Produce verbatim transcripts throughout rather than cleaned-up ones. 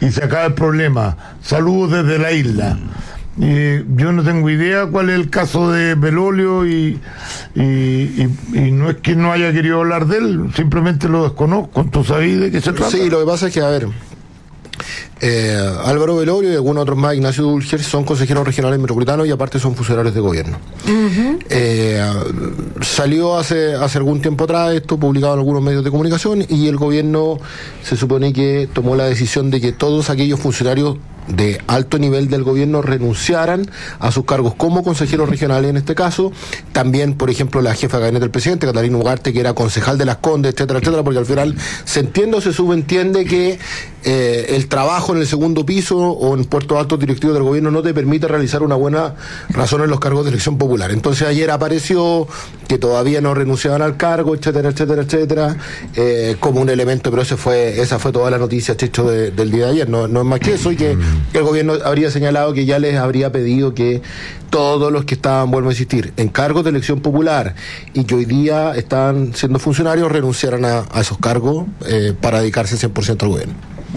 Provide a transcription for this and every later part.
y se acaba el problema. Saludos desde la isla. Eh, yo no tengo idea cuál es el caso de Belolio y, y, y, y no es que no haya querido hablar de él, simplemente lo desconozco. ¿Tú sabes de qué se trata? Sí, lo que pasa es que, a ver, eh, Álvaro Belolio y algunos otros más, Ignacio Dulger, son consejeros regionales metropolitanos y aparte son funcionarios de gobierno. Uh-huh. eh, salió hace, hace algún tiempo atrás esto, publicado en algunos medios de comunicación, y el gobierno se supone que tomó la decisión de que todos aquellos funcionarios de alto nivel del gobierno renunciaran a sus cargos como consejeros regionales en este caso. También, por ejemplo, la jefa de gabinete del presidente, Catalina Ugarte, que era concejal de Las Condes, etcétera, etcétera, porque al final se entiende o se subentiende que eh, el trabajo en el segundo piso o en puestos altos directivos del gobierno no te permite realizar una buena razón en los cargos de elección popular. Entonces ayer apareció que todavía no renunciaban al cargo, etcétera, etcétera, etcétera, eh, como un elemento, pero ese fue, esa fue toda la noticia, Checho, de, del día de ayer, no, no es más que eso, y que el gobierno habría señalado que ya les habría pedido que todos los que estaban, vuelvo a insistir, en cargos de elección popular y que hoy día están siendo funcionarios renunciaran a, a esos cargos eh, para dedicarse cien por ciento al gobierno.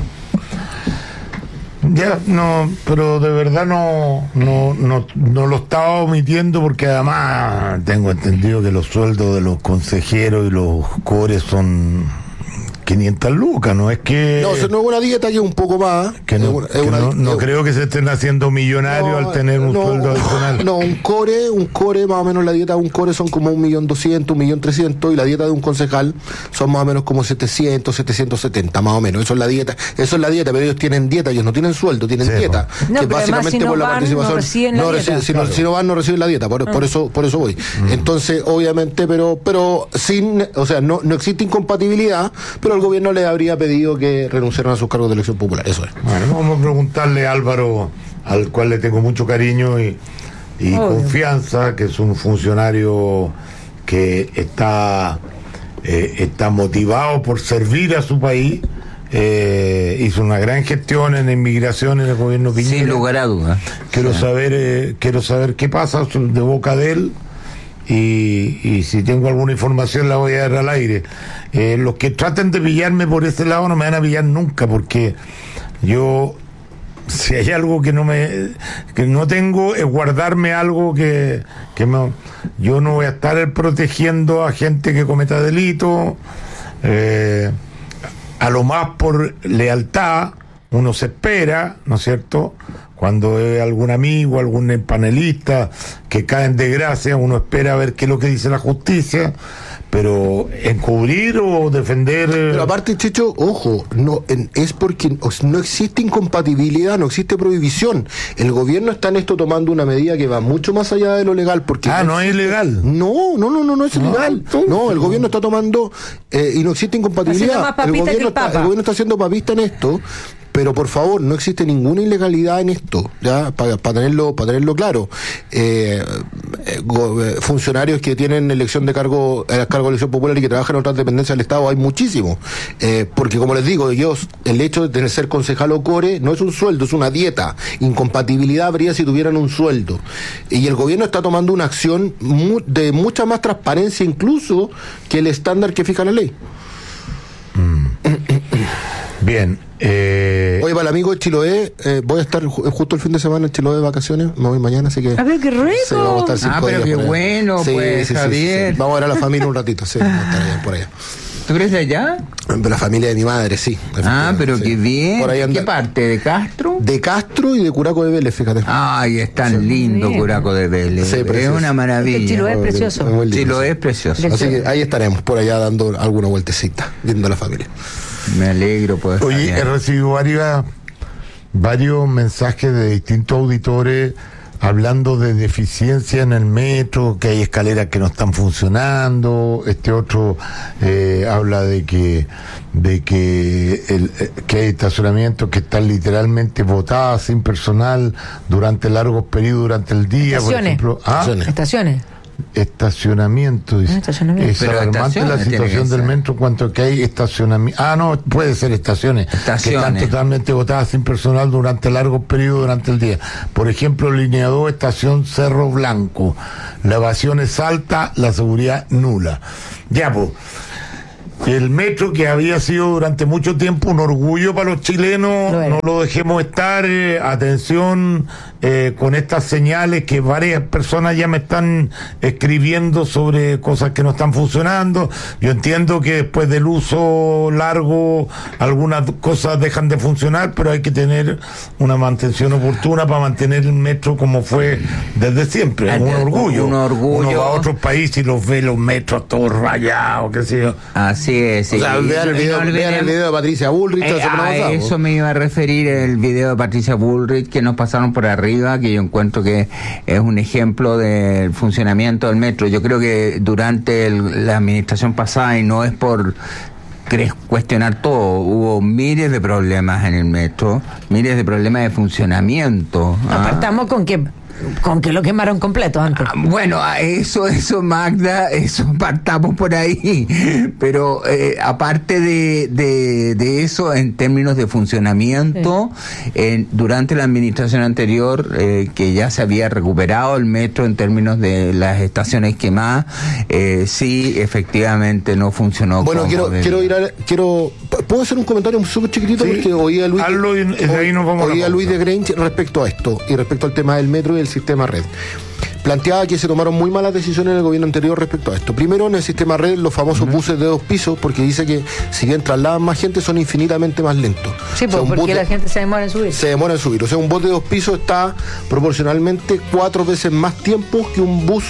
Ya, no, pero de verdad no, no, no, no lo estaba omitiendo porque además tengo entendido que los sueldos de los consejeros y los cores son quinientas lucas, no es que... No, eso no es una dieta que es un poco más. Que no, es una, que es una, no, no es, creo que se estén haciendo millonarios no, al tener un no, sueldo adicional. No, un core, un core, más o menos la dieta de un core son como un millón doscientos, un millón trescientos, y la dieta de un concejal son más o menos como setecientos, setecientos setenta, más o menos. Eso es la dieta, eso es la dieta, pero ellos tienen dieta, ellos no tienen sueldo, tienen sí, dieta. No, que básicamente si no por la van, participación. No reciben la no dieta. Reciben, si, claro. no, si no van, no reciben la dieta, por, ah. por eso, por eso voy. Mm. Entonces, obviamente, pero, pero sin, o sea, no, no existe incompatibilidad, pero el gobierno le habría pedido que renunciaran a sus cargos de elección popular, eso es. Bueno, vamos a preguntarle a Álvaro, al cual le tengo mucho cariño y, y confianza, que es un funcionario que está, eh, está motivado por servir a su país. Eh, hizo una gran gestión en inmigración en el gobierno Piñera. Sin lugar a dudas. Quiero sí. saber, eh, quiero saber qué pasa de boca de él. Y, y si tengo alguna información la voy a dar al aire. Eh, los que traten de pillarme por ese lado no me van a pillar nunca, porque yo, si hay algo que no me que no tengo, es guardarme algo que, que me, yo no voy a estar protegiendo a gente que cometa delitos, eh, a lo más por lealtad. Uno se espera, ¿no es cierto?, cuando es algún amigo, algún panelista que cae en desgracia, uno espera a ver qué es lo que dice la justicia, pero encubrir o defender... Pero aparte, Checho, ojo, no en, es porque no existe incompatibilidad, no existe prohibición. El gobierno está en esto tomando una medida que va mucho más allá de lo legal. Porque ah, no, no es ilegal. No, no, no, no, no es no, ilegal. Entonces, no, el gobierno está tomando eh, y no existe incompatibilidad. El gobierno, está, el gobierno está haciendo papista en esto. Pero por favor, no existe ninguna ilegalidad en esto, ya para pa tenerlo para tenerlo claro. Eh, eh, funcionarios que tienen elección de cargo, eh, cargo de elección popular y que trabajan en otras dependencias del Estado hay muchísimos. Eh, porque como les digo, ellos, el hecho de tener ser concejal o core no es un sueldo, es una dieta. Incompatibilidad habría si tuvieran un sueldo. Y el gobierno está tomando una acción mu de mucha más transparencia incluso que el estándar que fija la ley. Mm. Bien. Eh... Oye, para el amigo de Chiloé, eh, voy a estar ju justo el fin de semana en Chiloé de vacaciones, me voy mañana, así que... A ver, qué rico. Sí, vamos a estar cinco ah, pero días qué bueno, sí, pues, sí, Javier. Sí, sí. Vamos a ver a la familia un ratito, sí, vamos a estar allá, por allá. ¿Tú eres de allá? De la familia de mi madre, sí. Ah, pero sí. qué bien. Por ahí anda... ¿Qué parte? ¿De Castro? De Castro y de Curaco de Vélez, fíjate. Ay, es tan sí. lindo bien. Curaco de Vélez. Sí, es una maravilla. El Chiloé es precioso. Chiloé es precioso. Así que ahí estaremos, por allá dando alguna vueltecita, viendo a la familia. Me alegro, pues. Oye, he recibido varias, varios mensajes de distintos auditores hablando de deficiencia en el metro, que hay escaleras que no están funcionando. Este otro eh, habla de que de que, el, que hay estacionamientos que están literalmente botadas sin personal durante largos periodos durante el día. Estaciones. Por ejemplo, ¿ah? Estaciones. Estacionamiento, dice. Ah, estacionamiento. Es Pero alarmante la situación del metro cuanto que hay estacionamiento. Ah, no, puede ser estaciones, estaciones que están totalmente botadas sin personal durante largos periodos durante el día. Por ejemplo, línea dos, estación Cerro Blanco. La evasión es alta, la seguridad nula. Ya, pues. el metro, que había sido durante mucho tiempo un orgullo para los chilenos, no lo dejemos estar. Eh, atención eh, con estas señales que varias personas ya me están escribiendo sobre cosas que no están funcionando. Yo entiendo que después del uso largo algunas cosas dejan de funcionar, pero hay que tener una mantención oportuna para mantener el metro como fue desde siempre. Es un orgullo. Un orgullo. Uno va a otros países y los ve los metros todos rayados, qué sé yo. Así es. Sí. O sea, vean el, video, no vean el video de Patricia Bullrich. Eh, a eso me iba a referir, el video de Patricia Bullrich que nos pasaron por arriba, que yo encuentro que es un ejemplo del funcionamiento del metro. Yo creo que durante el, la administración pasada, y no es por cuestionar todo, hubo miles de problemas en el metro, miles de problemas de funcionamiento. Apartamos ¿ah? con que con que lo quemaron completo antes. Ah, bueno, eso, eso Magda, eso partamos por ahí, pero eh, aparte de, de, de eso, en términos de funcionamiento, sí. eh, durante la administración anterior, eh, que ya se había recuperado el metro en términos de las estaciones quemadas, eh, sí, efectivamente no funcionó. Bueno, quiero, quiero ir a, quiero, ¿puedo hacer un comentario súper chiquitito? Sí. Porque oí a Luis, Hazlo y de ahí nos vamos oí a, a Luis de Grange respecto a esto, y respecto al tema del metro y el sistema red. Planteaba que se tomaron muy malas decisiones en el gobierno anterior respecto a esto. Primero, en el sistema red, los famosos uh-huh. buses de dos pisos, porque dice que si bien trasladan más gente, son infinitamente más lentos. Sí, pues, o sea, porque la de, gente se demora en subir. Se demora en subir. O sea, un bus de dos pisos está proporcionalmente cuatro veces más tiempo que un bus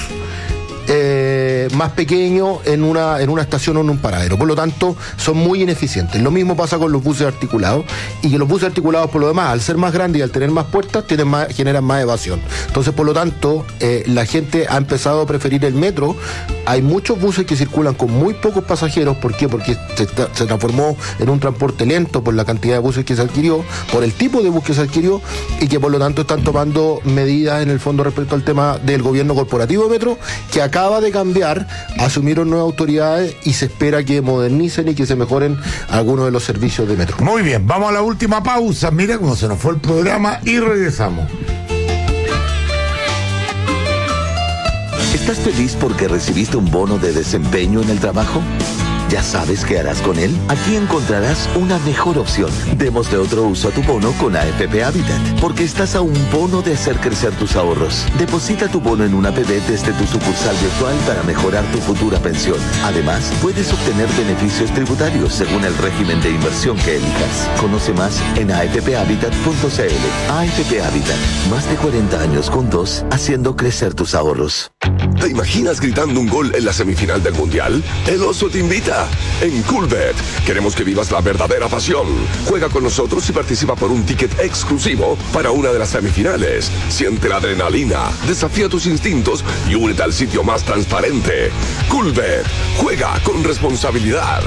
Eh, más pequeño en una en una estación o en un paradero. Por lo tanto, son muy ineficientes. Lo mismo pasa con los buses articulados, y que los buses articulados, por lo demás, al ser más grandes y al tener más puertas, tienen más, generan más evasión. Entonces, por lo tanto, eh, la gente ha empezado a preferir el metro. Hay muchos buses que circulan con muy pocos pasajeros. ¿Por qué? Porque se, se transformó en un transporte lento por la cantidad de buses que se adquirió, por el tipo de bus que se adquirió, y que por lo tanto están tomando medidas en el fondo respecto al tema del gobierno corporativo de metro, que acaba de cambiar, asumieron nuevas autoridades y se espera que modernicen y que se mejoren algunos de los servicios de metro. Muy bien, vamos a la última pausa. Mira cómo se nos fue el programa y regresamos. ¿Estás feliz porque recibiste un bono de desempeño en el trabajo? ¿Ya sabes qué harás con él? Aquí encontrarás una mejor opción. Démosle otro uso a tu bono con A F P Habitat, porque estás a un bono de hacer crecer tus ahorros. Deposita tu bono en una A P B desde tu sucursal virtual para mejorar tu futura pensión. Además, puedes obtener beneficios tributarios según el régimen de inversión que elijas. Conoce más en a f p habitat punto c l. A F P Habitat, más de cuarenta años juntos, haciendo crecer tus ahorros. ¿Te imaginas gritando un gol en la semifinal del Mundial? El Oso te invita. En Coolbet queremos que vivas la verdadera pasión. Juega con nosotros y participa por un ticket exclusivo para una de las semifinales. Siente la adrenalina, desafía tus instintos y únete al sitio más transparente. Coolbet, juega con responsabilidad.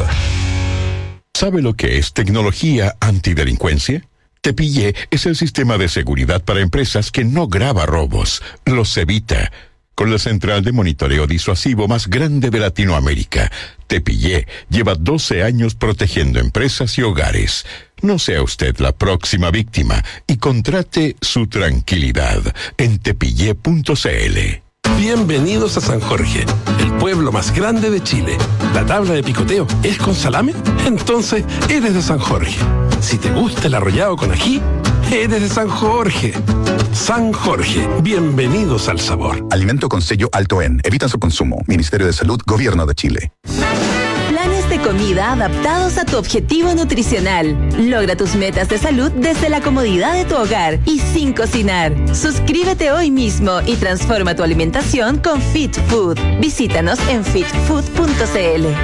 ¿Sabe lo que es tecnología antidelincuencia? Te Pillé es el sistema de seguridad para empresas que no graba robos, los evita. Con la central de monitoreo disuasivo más grande de Latinoamérica, Te Pillé lleva doce años protegiendo empresas y hogares. No sea usted la próxima víctima y contrate su tranquilidad en tepillé punto c l. Bienvenidos a San Jorge, el pueblo más grande de Chile. ¿La tabla de picoteo es con salame? Entonces eres de San Jorge. Si te gusta el arrollado con ají, eres de San Jorge. San Jorge, bienvenidos al sabor. Alimento con sello alto en. Evita su consumo. Ministerio de Salud, Gobierno de Chile. Planes de comida adaptados a tu objetivo nutricional. Logra tus metas de salud desde la comodidad de tu hogar y sin cocinar. Suscríbete hoy mismo y transforma tu alimentación con Fit Food. Visítanos en fit food punto c l.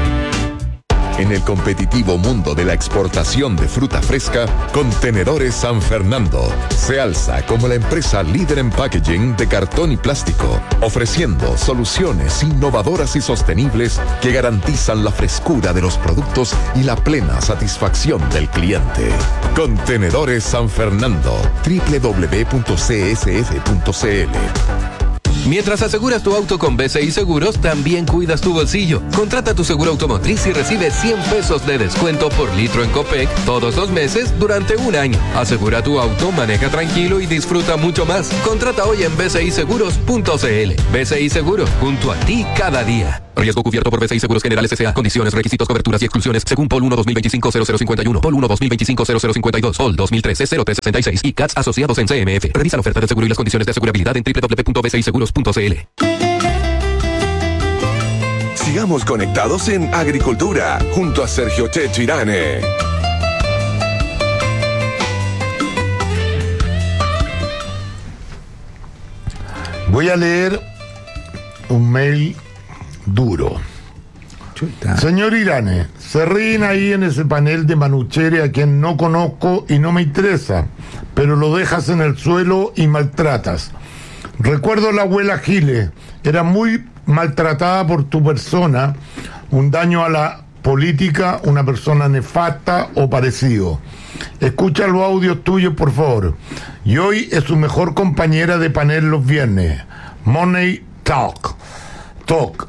En el competitivo mundo de la exportación de fruta fresca, Contenedores San Fernando se alza como la empresa líder en packaging de cartón y plástico, ofreciendo soluciones innovadoras y sostenibles que garantizan la frescura de los productos y la plena satisfacción del cliente. Contenedores San Fernando, doble u doble u doble u punto c s f punto c l. Mientras aseguras tu auto con B C I Seguros, también cuidas tu bolsillo. Contrata tu seguro automotriz y recibe cien pesos de descuento por litro en Copec todos los meses durante un año. Asegura tu auto, maneja tranquilo y disfruta mucho más. Contrata hoy en b c i seguros punto c l. B C I Seguros, junto a ti cada día. Riesgo cubierto por B C I Seguros Generales S A. Condiciones, requisitos, coberturas y exclusiones según P O L uno dos mil veinticinco cero cero cincuenta y uno, P O L uno dos mil veinticinco cero cero cincuenta y dos, P O L dos mil trece cero tres sesenta y seis y C A T S asociados en C M F. Revisa la oferta del seguro y las condiciones de asegurabilidad en doble u doble u doble u punto b c i seguros punto c l. Sigamos conectados en Agricultura, junto a Sergio Checho Irane. Voy a leer un mail duro. Chuta. Señor Irane, se ríen ahí en ese panel de Manucheri a quien no conozco y no me interesa, pero lo dejas en el suelo y maltratas. Recuerdo a la abuela Giles, era muy maltratada por tu persona, un daño a la política, una persona nefasta o parecido. Escucha los audios tuyos, por favor. Y hoy es su mejor compañera de panel los viernes. Money Talk. Talk.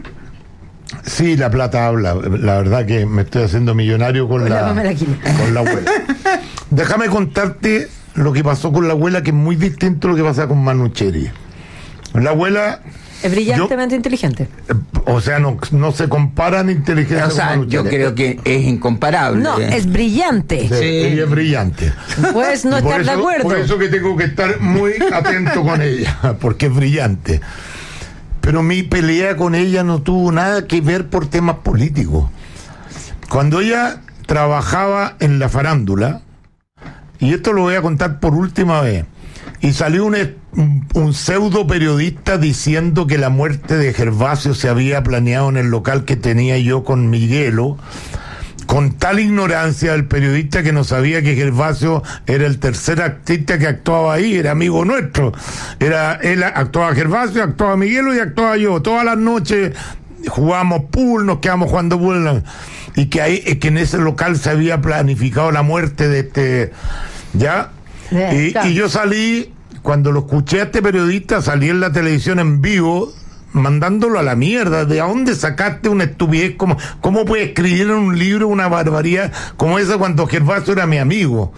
Sí, la plata habla. La verdad que me estoy haciendo millonario con, la, con la abuela. Déjame contarte lo que pasó con la abuela, que es muy distinto a lo que pasa con Manucheri. La abuela... Es brillantemente yo, inteligente. O sea, no, no se comparan inteligencia. O sea, con yo creo que es incomparable. No, es brillante. Sí, sí. Ella es brillante. Puedes no estar eso, de acuerdo. Por eso que tengo que estar muy atento con ella, porque es brillante. Pero mi pelea con ella no tuvo nada que ver por temas políticos. Cuando ella trabajaba en la farándula, y esto lo voy a contar por última vez, y salió un, un, un pseudo periodista diciendo que la muerte de Gervasio se había planeado en el local que tenía yo con Miguelo, con tal ignorancia del periodista que no sabía que Gervasio era el tercer artista que actuaba ahí, era amigo nuestro. Era, él actuaba Gervasio, actuaba Miguelo y actuaba yo. Todas las noches jugábamos pool, nos quedamos jugando pool, y que ahí, que en ese local se había planificado la muerte de este, ¿ya? Y, y yo salí, cuando lo escuché a este periodista, salí en la televisión en vivo, mandándolo a la mierda. ¿De dónde sacaste una estupidez? ¿Cómo, cómo puede escribir en un libro una barbaridad como esa cuando Gervasio era mi amigo?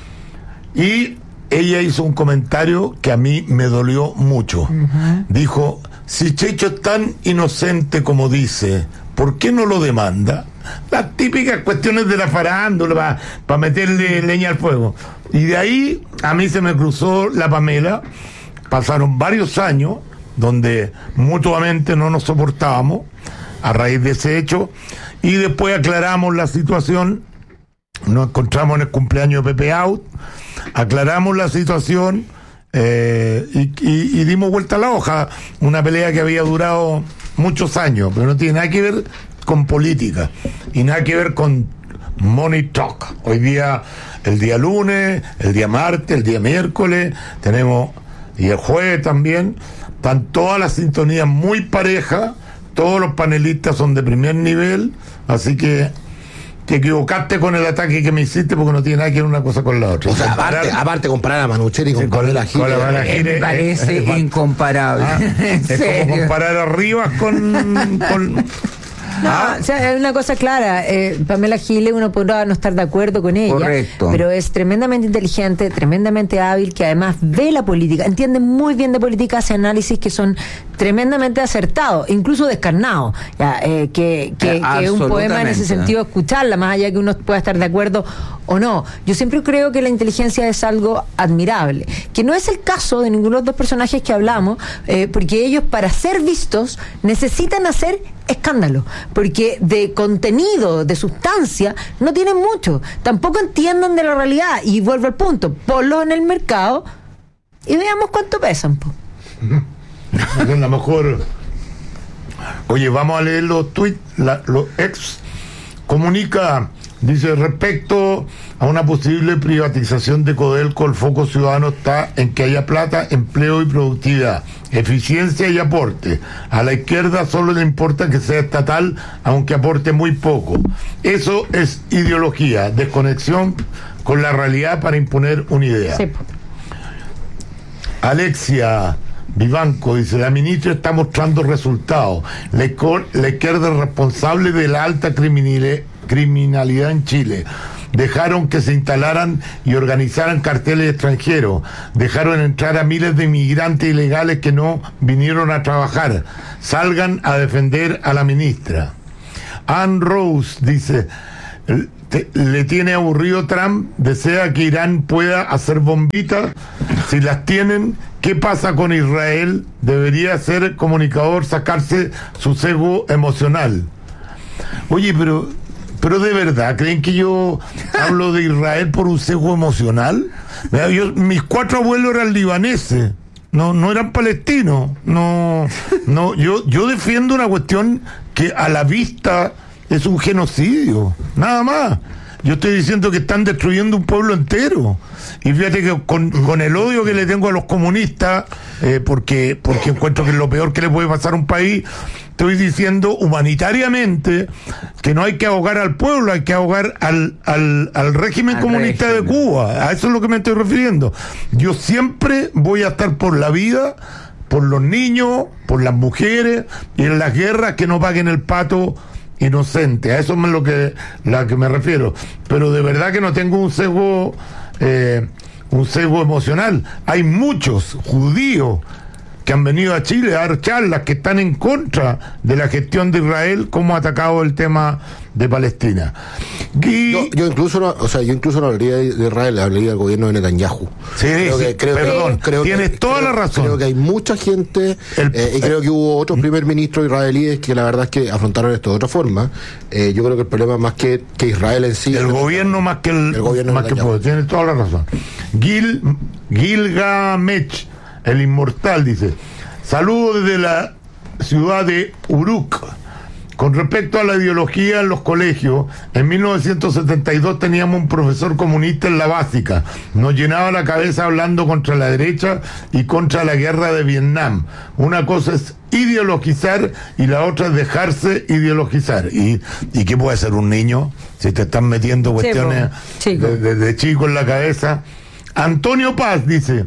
Y ella hizo un comentario que a mí me dolió mucho. Uh-huh. Dijo, si Checho es tan inocente como dice, ¿por qué no lo demanda? Las típicas cuestiones de la farándula para pa meterle leña al fuego. Y de ahí a mí se me cruzó la Pamela. Pasaron varios años donde mutuamente no nos soportábamos a raíz de ese hecho, y después aclaramos la situación. Nos encontramos en el cumpleaños de Pepe Out, aclaramos la situación eh, y, y, y dimos vuelta a la hoja. Una pelea que había durado muchos años, pero no tiene nada que ver con política y nada que ver con Money Talk. Hoy día, el día lunes, el día martes, el día miércoles, tenemos, y el jueves también, están todas las sintonías muy parejas, todos los panelistas son de primer nivel, así que te equivocaste con el ataque que me hiciste, porque no tiene nada que ver una cosa con la otra. O sea, comparar, aparte, aparte comparar a Manucheri con, sí, con la Giles, me parece es, es, incomparable. Ah, es como comparar a Rivas con... con No, ah. o sea, es una cosa clara. Eh, Pamela Giles, uno podrá no estar de acuerdo con ella. Correcto. Pero es tremendamente inteligente, tremendamente hábil, que además ve la política, entiende muy bien de política, hace análisis que son tremendamente acertados, incluso descarnados. Ya, eh, que que, eh, que un poema en ese sentido, escucharla, más allá que uno pueda estar de acuerdo o no. Yo siempre creo que la inteligencia es algo admirable, que no es el caso de ninguno de los dos personajes que hablamos, eh, porque ellos, para ser vistos, necesitan hacer escándalo, porque de contenido, de sustancia, no tienen mucho, tampoco entienden de la realidad. Y vuelvo al punto, ponlos en el mercado y veamos cuánto pesan, po. A lo mejor, oye, vamos a leer los tweets. La, los ex comunica, dice, respecto a una posible privatización de Codelco, el foco ciudadano está en que haya plata, empleo y productividad, eficiencia y aporte. A la izquierda solo le importa que sea estatal, aunque aporte muy poco. Eso es ideología, desconexión con la realidad para imponer una idea. Sí. Alexia Vivanco dice, la ministra está mostrando resultados. La, la izquierda es responsable de la alta criminalidad criminalidad en Chile. Dejaron que se instalaran y organizaran carteles extranjeros. Dejaron entrar a miles de inmigrantes ilegales que no vinieron a trabajar. Salgan a defender a la ministra. Ann Rose dice, te, le tiene aburrido Trump, desea que Irán pueda hacer bombitas. Si las tienen, ¿qué pasa con Israel? Debería ser comunicador, sacarse su sesgo emocional. Oye, pero... Pero de verdad, ¿creen que yo hablo de Israel por un sesgo emocional? Mira, yo, mis cuatro abuelos eran libaneses, no, no eran palestinos. No, no, yo, yo defiendo una cuestión que a la vista es un genocidio, nada más. Yo estoy diciendo que están destruyendo un pueblo entero. Y fíjate que con, con el odio que le tengo a los comunistas, eh, porque, porque encuentro que es lo peor que le puede pasar a un país, estoy diciendo humanitariamente que no hay que ahogar al pueblo, hay que ahogar al, al, al régimen al comunista régimen. de Cuba. A eso es lo que me estoy refiriendo. Yo siempre voy a estar por la vida, por los niños, por las mujeres, y en las guerras que no paguen el pato inocente. A eso es lo que, la que me refiero. Pero de verdad que no tengo un sesgo, eh, un sesgo emocional. Hay muchos judíos que han venido a Chile a dar charlas que están en contra de la gestión de Israel, como ha atacado el tema de Palestina. Y... Yo, yo incluso no, o sea, yo incluso no hablaría de Israel, hablaría del gobierno de Netanyahu. Sí, creo sí, que, creo perdón, que, creo tienes que, toda creo, la razón. Creo que hay mucha gente, el, eh, y creo que hubo otros primer ministros israelíes que la verdad es que afrontaron esto de otra forma. Eh, yo creo que el problema más que, que Israel en sí... El gobierno más que el, el gobierno más que puede, tienes toda la razón. Gil, Gilgamech, el inmortal, dice: saludos desde la ciudad de Uruk. Con respecto a la ideología en los colegios, en mil novecientos setenta y dos teníamos un profesor comunista en la básica. Nos llenaba la cabeza hablando contra la derecha y contra la guerra de Vietnam. Una cosa es ideologizar y la otra es dejarse ideologizar. ¿Y, y qué puede ser un niño si te están metiendo cuestiones sí, chico. De, de, de chico en la cabeza? Antonio Paz dice: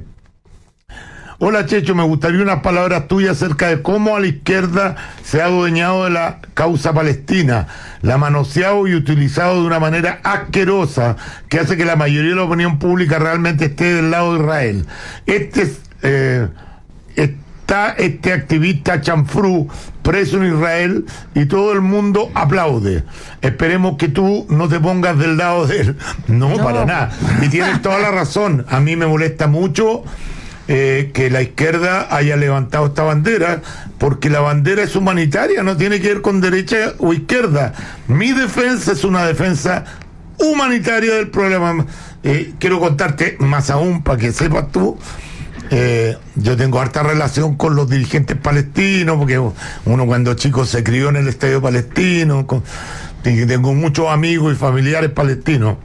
hola Checho, me gustaría unas palabras tuyas acerca de cómo a la izquierda se ha adueñado de la causa palestina, la ha manoseado y utilizado de una manera asquerosa que hace que la mayoría de la opinión pública realmente esté del lado de Israel. Este eh, está este activista chanfrú preso en Israel y todo el mundo aplaude. Esperemos que tú no te pongas del lado de él. No, no. para nada. Y tienes toda la razón. A mí me molesta mucho Eh, que la izquierda haya levantado esta bandera, porque la bandera es humanitaria, no tiene que ver con derecha o izquierda. Mi defensa es una defensa humanitaria del problema. Eh, quiero contarte más aún para que sepas tú. Eh, yo tengo harta relación con los dirigentes palestinos, porque uno cuando chico se crió en el estadio palestino, con, tengo muchos amigos y familiares palestinos.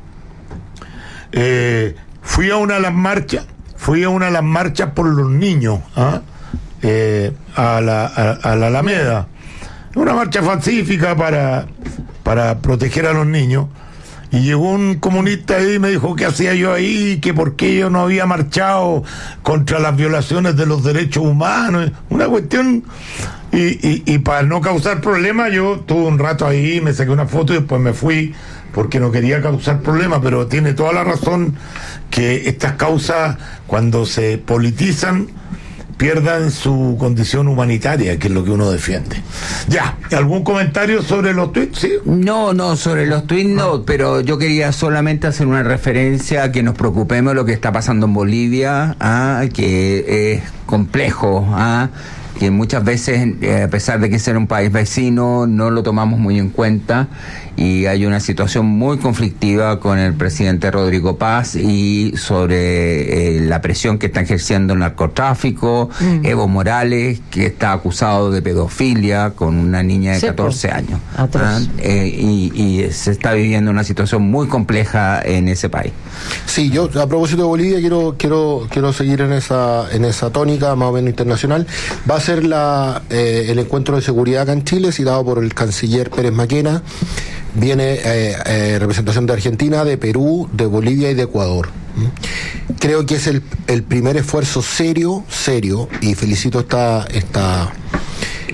Eh, fui a una de las marchas Fui a una de las marchas por los niños, ¿ah? eh, a, la, a, a la Alameda. Una marcha pacífica para, para proteger a los niños. Y llegó un comunista ahí y me dijo qué hacía yo ahí, que por qué yo no había marchado contra las violaciones de los derechos humanos. Una cuestión... Y, y, y para no causar problemas, yo estuve un rato ahí, me saqué una foto y después me fui, porque no quería causar problemas, pero tiene toda la razón que estas causas, cuando se politizan, pierdan su condición humanitaria, que es lo que uno defiende. Ya, ¿algún comentario sobre los tweets? ¿Sí? No, no, sobre los tweets no, no, pero yo quería solamente hacer una referencia a que nos preocupemos de lo que está pasando en Bolivia, ¿ah? Que es complejo, ¿ah? Que muchas veces, eh, a pesar de que ser un país vecino, no lo tomamos muy en cuenta, y hay una situación muy conflictiva con el presidente Rodrigo Paz y sobre eh, la presión que está ejerciendo el narcotráfico, mm. Evo Morales, que está acusado de pedofilia con una niña de catorce años. ¿Ah? Eh, y, y se está viviendo una situación muy compleja en ese país. Sí, yo a propósito de Bolivia quiero quiero quiero seguir en esa en esa tónica más o menos internacional. Va a ser la eh, el encuentro de seguridad acá en Chile, citado por el canciller Pérez Maquena. Viene eh, eh, representación de Argentina, de Perú, de Bolivia y de Ecuador. Creo que es el, el primer esfuerzo serio, serio, y felicito esta esta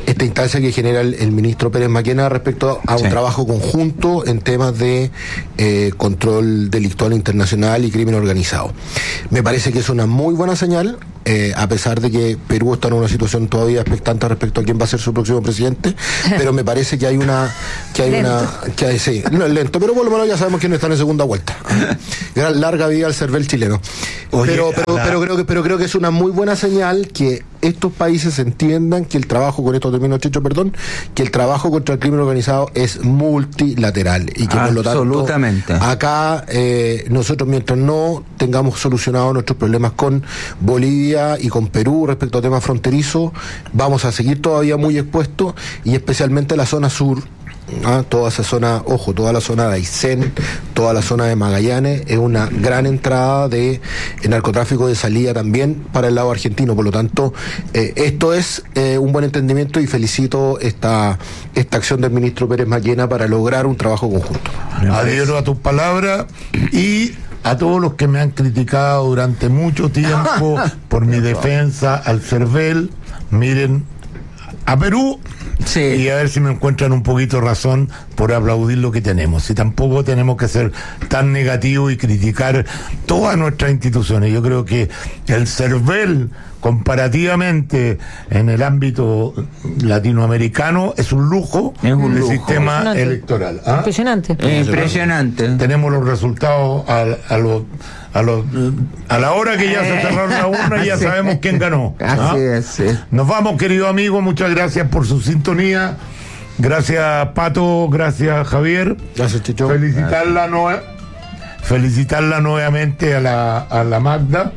esta instancia que genera el, el ministro Pérez Maquena respecto a un sí. trabajo conjunto en temas de eh, control delictual internacional y crimen organizado. Me parece que es una muy buena señal, eh, a pesar de que Perú está en una situación todavía expectante respecto a quién va a ser su próximo presidente, pero me parece que hay una que hay lento. una que hay, sí, no es lento, pero por lo menos ya sabemos quién está en segunda vuelta. Gran, larga vida al cervel chileno. Oye, pero pero, la... pero creo que pero creo que es una muy buena señal que estos países entiendan que el trabajo, con esto termino, Checho, perdón, que el trabajo contra el crimen organizado es multilateral y que por lo tanto acá eh, nosotros, mientras no tengamos solucionados nuestros problemas con Bolivia y con Perú respecto a temas fronterizos, vamos a seguir todavía muy expuestos, y especialmente la zona sur. Ah, toda esa zona, ojo, toda la zona de Aysén, toda la zona de Magallanes es una gran entrada de narcotráfico de salida también para el lado argentino. Por lo tanto, eh, esto es eh, un buen entendimiento, y felicito esta esta acción del ministro Pérez Maquena para lograr un trabajo conjunto. Adhiero a tus palabras y a todos los que me han criticado durante mucho tiempo por mi defensa al cervel. Miren a Perú. Sí. Y a ver si me encuentran un poquito razón por aplaudir lo que tenemos. Y tampoco tenemos que ser tan negativos y criticar todas nuestras instituciones. Yo creo que el cervel, comparativamente en el ámbito latinoamericano, es un lujo del sistema electoral. ¿Ah? Impresionante. Impresionante. Tenemos los resultados a, a los A, lo, a la hora que ya se cerraron la urna, ya sabemos quién ganó. ¿Ah? Así es, sí. Nos vamos, querido amigo, muchas gracias por su sintonía. Gracias, Pato, gracias, Javier. Gracias, Chicho. Felicitarla, nue- felicitarla nuevamente a la, a la Magda.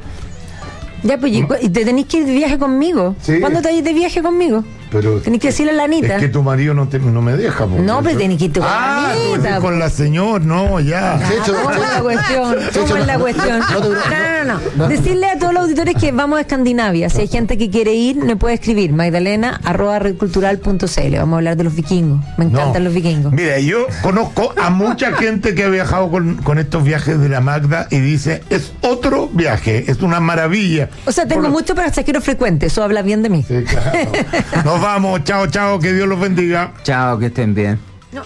Ya, pues, ¿y te tenés que ir de viaje conmigo? ¿Sí? ¿Cuándo te vas de viaje conmigo? Pero tenés que decirle a la Anita. Es que tu marido no, te, no me deja. No, pero tenés que irte con ah, la Anita. Con la señora, no, ya. Ah, ¿Cómo es la cuestión? ¿Cómo es la cuestión? No, no, no, no. Decirle a todos los auditores que vamos a Escandinavia. Si hay gente que quiere ir, me puede escribir Magdalena arroba redcultural punto cl. Vamos a hablar de los vikingos. Me encantan no. los vikingos. Mira, yo conozco a mucha gente que ha viajado con, con estos viajes de la Magda y dice, es otro viaje, es una maravilla. O sea, tengo Por... mucho pasajeros frecuentes, eso habla bien de mí. Sí, claro. Nos vamos, chao, chao. Chao, que Dios los bendiga. Chao, que estén bien. No.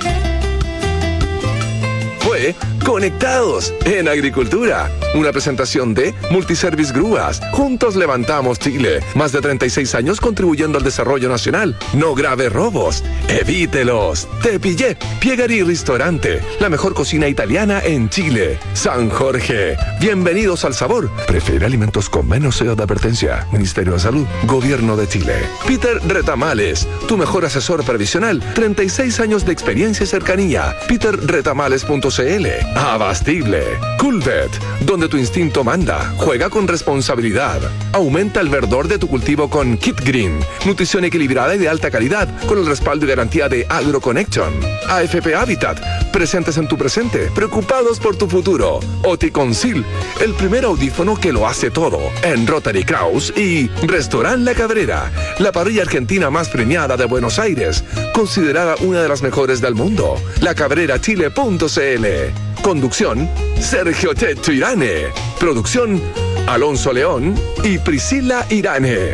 Fue Conectados en Agricultura, una presentación de Multiservice Grúas. Juntos levantamos Chile. Más de treinta y seis años contribuyendo al desarrollo nacional. No grave robos, evítelos. Te pillé. Piegari Restaurante, la mejor cocina italiana en Chile. San Jorge, bienvenidos al sabor. Prefiere alimentos con menos sello de advertencia. Ministerio de Salud, Gobierno de Chile. Peter Retamales, tu mejor asesor previsional. treinta y seis años de experiencia y cercanía. peter retamales punto c l. Abastible. Coolvet, donde tu instinto manda. Juega con responsabilidad. Aumenta el verdor de tu cultivo con Kit Green. Nutrición equilibrada y de alta calidad, con el respaldo y garantía de AgroConnection. A F P Habitat, presentes en tu presente, preocupados por tu futuro. Oticonsil, el primer audífono que lo hace todo. En Rotary Kraus y Restaurant La Cabrera, la parrilla argentina más premiada de Buenos Aires, considerada una de las mejores del mundo. la cabrera chile punto c l. Conducción, Sergio Teto Irane. Producción, Alonso León y Priscila Irane.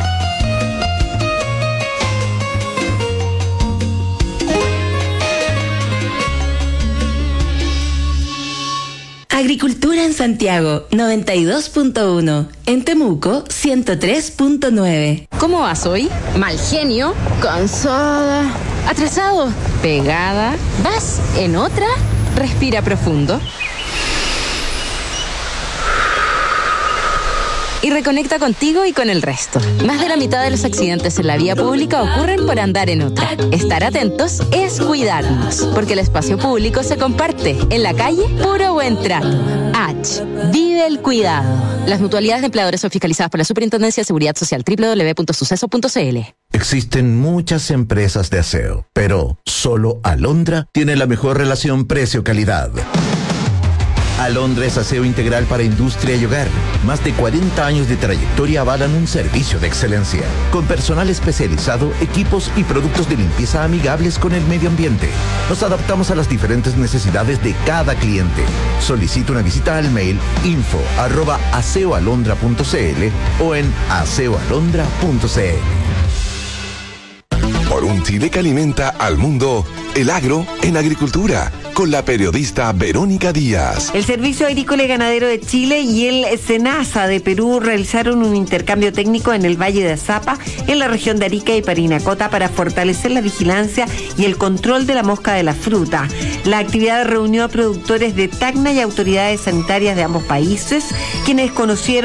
Agricultura en Santiago, noventa y dos punto uno. En Temuco, ciento tres punto nueve. ¿Cómo vas hoy? Mal genio, cansada, atrasado, pegada. ¿Vas en otra? Respira profundo. Y reconecta contigo y con el resto. Más de la mitad de los accidentes en la vía pública ocurren por andar en otra. Estar atentos es cuidarnos, porque el espacio público se comparte. En la calle, puro buen trato. H. Vive el cuidado. Las mutualidades de empleadores son fiscalizadas por la Superintendencia de Seguridad Social, doble u doble u doble u punto suceso punto c l. Existen muchas empresas de aseo, pero solo Alondra tiene la mejor relación precio-calidad. Alondra es aseo integral para industria y hogar. Más de cuarenta años de trayectoria avalan un servicio de excelencia, con personal especializado, equipos y productos de limpieza amigables con el medio ambiente. Nos adaptamos a las diferentes necesidades de cada cliente. Solicita una visita al mail info arroba aseoalondra punto c l o en aseo alondra punto c l. un Chile que alimenta al mundo, el agro en agricultura, con la periodista Verónica Díaz. El Servicio Agrícola y Ganadero de Chile y el SENASA de Perú realizaron un intercambio técnico en el Valle de Azapa, en la región de Arica y Parinacota, para fortalecer la vigilancia y el control de la mosca de la fruta. La actividad reunió a productores de Tacna y autoridades sanitarias de ambos países, quienes conocieron